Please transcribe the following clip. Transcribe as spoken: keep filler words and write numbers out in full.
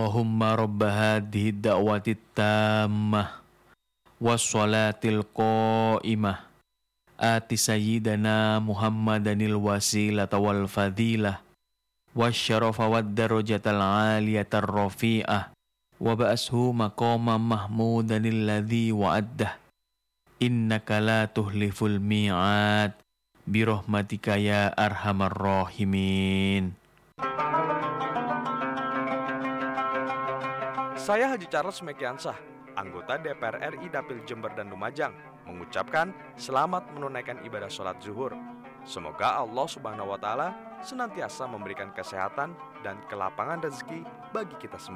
Allahumma rabba hadhihi da'wati tammah wassalatil qa'imah ati sayyidana Muhammadanil wasilata wal fadilah wasyarafa wad darajatal aliyatar rafi'ah wa ba'ashu maqama mahmudanil ladzi wa'addah innaka la tuhliful mi'ad birahmatika ya arhamar rahimin. Saya Haji Charles Mekiansah, anggota D P R R I Dapil Jember dan Lumajang, mengucapkan selamat menunaikan ibadah sholat zuhur. Semoga Allah Subhanahu wa Ta'ala senantiasa memberikan kesehatan dan kelapangan rezeki bagi kita semua.